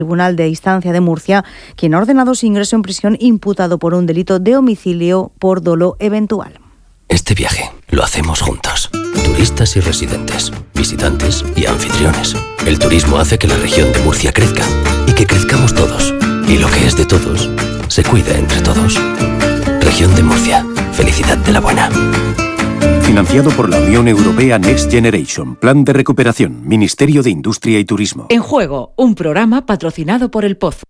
Tribunal de Instancia de Murcia, quien ha ordenado su ingreso en prisión imputado por un delito de homicidio por dolo eventual. Este viaje lo hacemos juntos. Turistas y residentes, visitantes y anfitriones. El turismo hace que la región de Murcia crezca y que crezcamos todos. Y lo que es de todos, se cuida entre todos. Región de Murcia. Felicidad de la buena. Financiado por la Unión Europea Next Generation. Plan de recuperación. Ministerio de Industria y Turismo. En Juego, un programa patrocinado por El Pozo.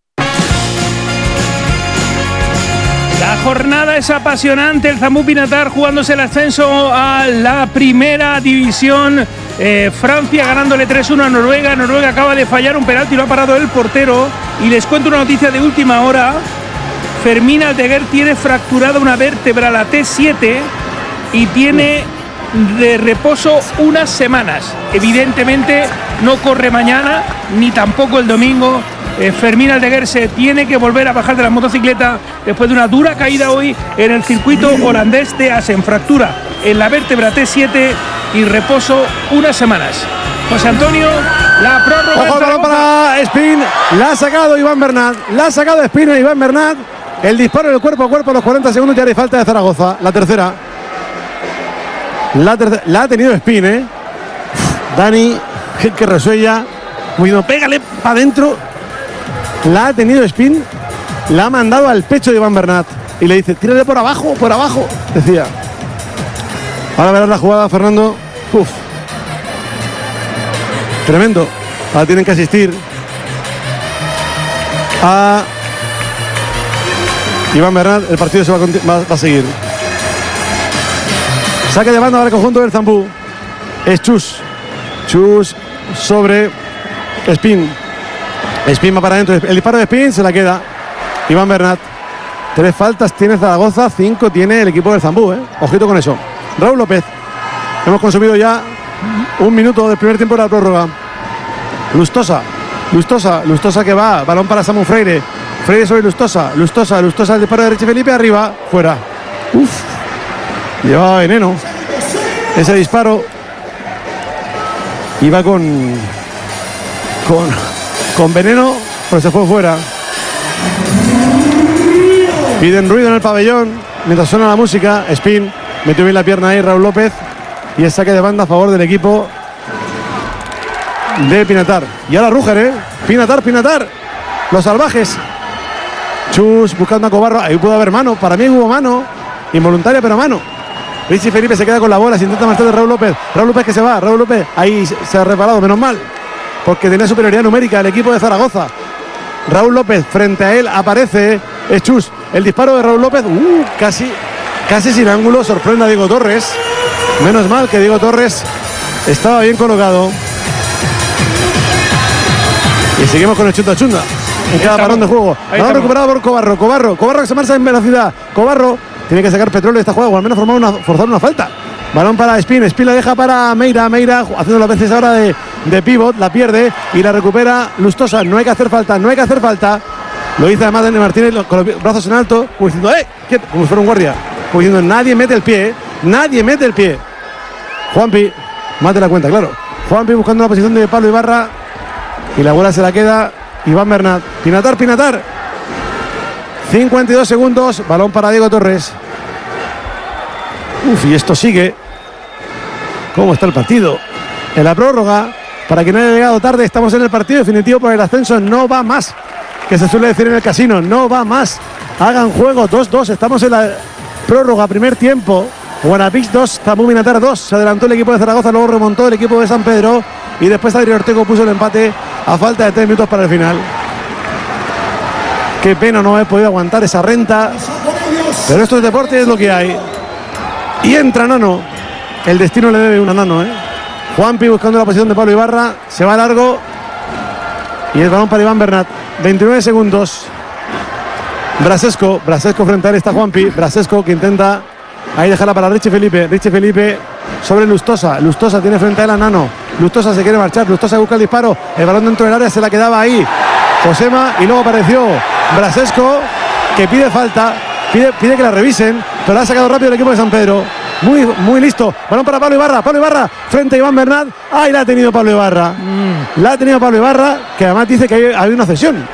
La jornada es apasionante. El Zambú Pinatar jugándose el ascenso a la primera división. Francia ganándole 3-1 a Noruega. Noruega acaba de fallar un penalti y lo ha parado el portero. Y les cuento una noticia de última hora. Fermín Aldeguer tiene fracturada una vértebra, la T7, y tiene de reposo unas semanas. Evidentemente no corre mañana ni tampoco el domingo. Fermín Aldeguer se tiene que volver a bajar de la motocicleta después de una dura caída hoy en el circuito holandés de Assen. Fractura en la vértebra T7 y reposo unas semanas. José Antonio, la prórroga. Ojo, el balón para Espín. La ha sacado Iván Bernat. La ha sacado Espín a Iván Bernat. El disparo del cuerpo a cuerpo a los 40 segundos. Ya hay falta de Zaragoza. La tercera. La ha tenido Espín, ¿eh? Dani, que resuella. Cuidado, pégale para adentro. La ha tenido Espín. La ha mandado al pecho de Iván Bernat. Y le dice, tírale por abajo, decía. Ahora verás la jugada, Fernando. Uf. Tremendo. Ahora tienen que asistir a Iván Bernat. El partido se va a seguir. Saque de banda para el conjunto del Zambú. Es Chus. Chus sobre Espín. Espín va para adentro. El disparo de Espín se la queda Iván Bernat. 3 faltas tiene Zaragoza, 5 tiene el equipo del Zambú, ¿eh? Ojito con eso. Raúl López. Hemos consumido ya 1 minuto del primer tiempo de la prórroga. Lustosa que va. Balón para Samu Freire. Freire sobre Lustosa. Lustosa el disparo de Richie Felipe arriba. Fuera. Uf. Llevaba veneno. Ese disparo iba con veneno, pero se fue fuera. Piden ruido en el pabellón mientras suena la música. Espín metió bien la pierna ahí Raúl López. Y el saque de banda a favor del equipo de Pinatar. Y ahora Rúger, ¿eh? Pinatar. Los salvajes. Chus buscando a Cobarro. Ahí pudo haber mano. Para mí hubo mano. Involuntaria, pero mano. Richie Felipe se queda con la bola. Se intenta marchar de Raúl López. Raúl López que se va. Raúl López ahí se ha reparado. Menos mal. Porque tenía superioridad numérica el equipo de Zaragoza. Raúl López frente a él aparece. Es Chus. El disparo de Raúl López. Casi sin ángulo. Sorprende a Diego Torres. Menos mal que Diego Torres estaba bien colocado. Y seguimos con el chunda. En cada balón de juego. Balón recuperado por Cobarro que se marcha en velocidad. Cobarro tiene que sacar petróleo de esta jugada o al menos forzar una falta. Balón para Espín la deja para Meira haciendo las veces ahora de pívot, la pierde y la recupera Lustosa. No hay que hacer falta. Lo dice además Dani Martínez con los brazos en alto, como diciendo, como si fuera un guardia. Como diciendo, nadie mete el pie. Juanpi, más de la cuenta, claro. Juanpi buscando la posición de Pablo Ibarra y la bola se la queda Iván Bernat. Pinatar. 52 segundos, balón para Diego Torres. Y esto sigue. ¿Cómo está el partido? En la prórroga, para quien haya llegado tarde, estamos en el partido definitivo por el ascenso. No va más, que se suele decir en el casino. No va más. Hagan juego, 2-2. Estamos en la prórroga, primer tiempo. Guanapix 2, Zambú Pinatar 2. Se adelantó el equipo de Zaragoza, luego remontó el equipo de San Pedro. Y después Adrián Ortego puso el empate a falta de 3 minutos para el final. Qué pena no haber podido aguantar esa renta. Pero esto es deporte, es lo que hay. Y entra Nano. El destino le debe una Nano, ¿eh? Juanpi buscando la posición de Pablo Ibarra. Se va largo. Y el balón para Iván Bernat. 29 segundos. Brasesco frente a él está Juanpi. Brasesco que intenta ahí dejarla para Richie Felipe sobre Lustosa tiene frente a él a Nano. Lustosa se quiere marchar. Lustosa busca el disparo. El balón dentro del área se la quedaba ahí Josema. Y luego apareció Brasesco que pide falta. Pide que la revisen. Pero la ha sacado rápido el equipo de San Pedro. muy listo. Balón para Pablo Ibarra, frente a Iván Bernat. ¡Ay, la ha tenido Pablo Ibarra! La ha tenido Pablo Ibarra, que además dice que hay una cesión.